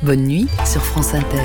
Bonne nuit sur France Inter.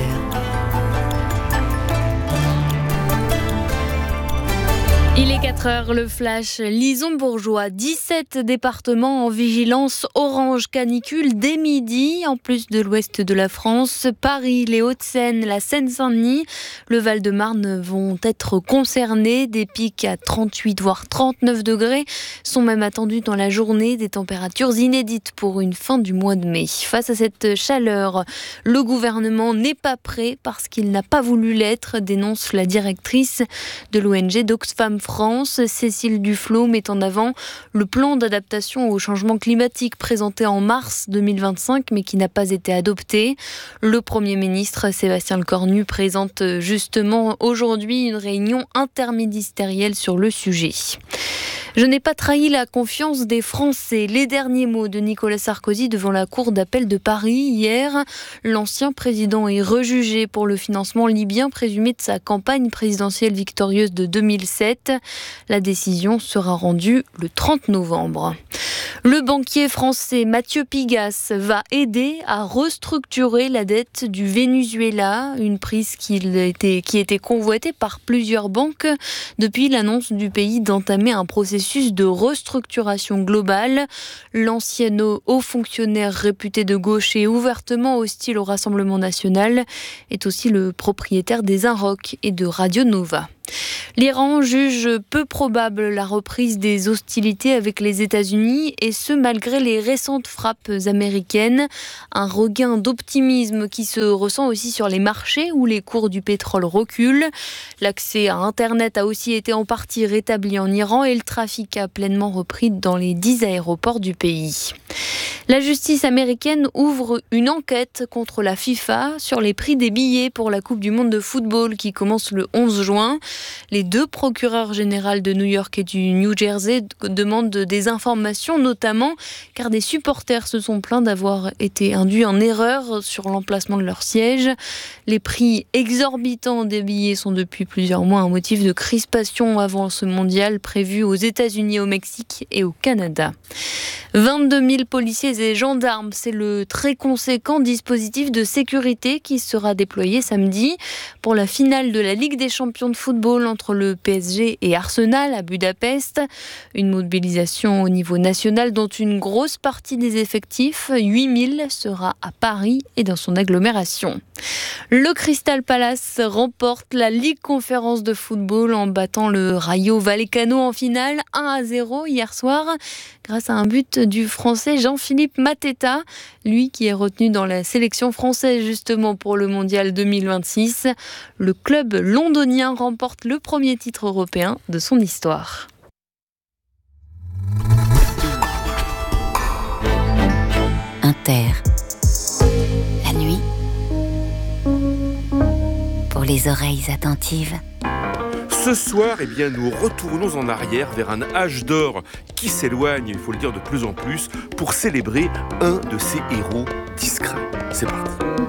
Il est 4h, le flash. Lison-Bourgeois, 17 départements en vigilance orange canicule dès midi, en plus de l'ouest de la France. Paris, les Hauts-de-Seine, la Seine-Saint-Denis, le Val-de-Marne vont être concernés. Des pics à 38 voire 39 degrés sont même attendus dans la journée, des températures inédites pour une fin du mois de mai. Face à cette chaleur, le gouvernement n'est pas prêt parce qu'il n'a pas voulu l'être, dénonce la directrice de l'ONG d'Oxfam France, Cécile Duflot, met en avant le plan d'adaptation au changement climatique présenté en mars 2025 mais qui n'a pas été adopté. Le Premier ministre Sébastien Lecornu présente justement aujourd'hui une réunion interministérielle sur le sujet. Je n'ai pas trahi la confiance des Français. Les derniers mots de Nicolas Sarkozy devant la Cour d'appel de Paris hier. L'ancien président est rejugé pour le financement libyen présumé de sa campagne présidentielle victorieuse de 2007. La décision sera rendue le 30 novembre. Le banquier français Mathieu Pigasse va aider à restructurer la dette du Venezuela, une prise qui était convoitée par plusieurs banques depuis l'annonce du pays d'entamer un processus de restructuration globale. L'ancien haut fonctionnaire réputé de gauche et ouvertement hostile au Rassemblement national est aussi le propriétaire des Inrocks et de Radio Nova. L'Iran juge peu probable la reprise des hostilités avec les États-Unis et ce malgré les récentes frappes américaines. Un regain d'optimisme qui se ressent aussi sur les marchés où les cours du pétrole reculent. L'accès à Internet a aussi été en partie rétabli en Iran et le trafic a pleinement repris dans les 10 aéroports du pays. La justice américaine ouvre une enquête contre la FIFA sur les prix des billets pour la Coupe du Monde de football qui commence le 11 juin. Les deux procureurs généraux de New York et du New Jersey demandent des informations, notamment car des supporters se sont plaints d'avoir été induits en erreur sur l'emplacement de leur siège. Les prix exorbitants des billets sont depuis plusieurs mois un motif de crispation avant ce mondial prévu aux États-Unis, au Mexique et au Canada. 22 000 policiers et gendarmes, c'est le très conséquent dispositif de sécurité qui sera déployé samedi pour la finale de la Ligue des champions de football entre le PSG et Arsenal à Budapest. Une mobilisation au niveau national dont une grosse partie des effectifs, 8 000, sera à Paris et dans son agglomération. Le Crystal Palace remporte la Ligue Conférence de football en battant le Rayo Vallecano en finale 1-0 hier soir grâce à un but du Français Jean-Philippe Mateta, lui qui est retenu dans la sélection française justement pour le Mondial 2026. Le club londonien remporte le premier titre européen de son histoire. Inter. La nuit, pour les oreilles attentives. Ce soir, nous retournons en arrière vers un âge d'or qui s'éloigne, il faut le dire de plus en plus, pour célébrer un de ces héros discrets. C'est parti.